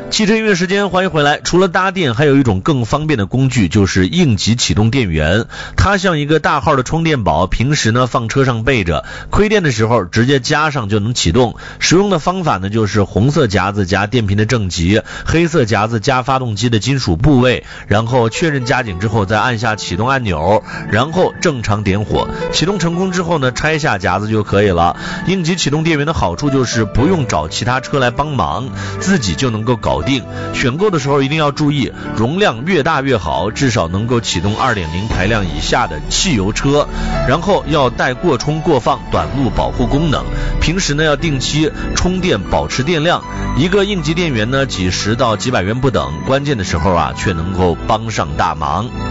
汽车音乐时间，欢迎回来。除了搭电，还有一种更方便的工具，就是应急启动电源。它像一个大号的充电宝，平时呢放车上备着，亏电的时候直接加上就能启动。使用的方法呢就是红色夹子夹电瓶的正极，黑色夹子夹发动机的金属部位，然后确认加紧之后再按下启动按钮，然后正常点火。启动成功之后呢，拆下夹子就可以了。应急启动电源的好处就是不用找其他车来帮忙，自己就能够搞定。选购的时候一定要注意，容量越大越好，至少能够启动 2.0 排量以下的汽油车，然后要带过充过放短路保护功能。平时呢要定期充电保持电量，一个应急电源呢几十到几百元不等，关键的时候啊却能够帮上大忙。